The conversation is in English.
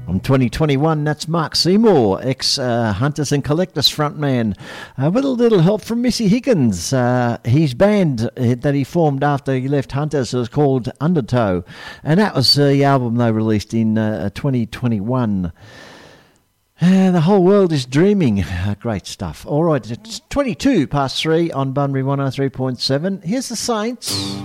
From 2021, that's Mark Seymour, ex-Hunters and Collectors frontman, with a little help from Missy Higgins. His band that he formed after he left Hunters was called Undertow, and that was the album they released in 2021. The whole world is dreaming. Great stuff. All right, it's 22 past 3 on Bunbury 103.7. Here's the Saints.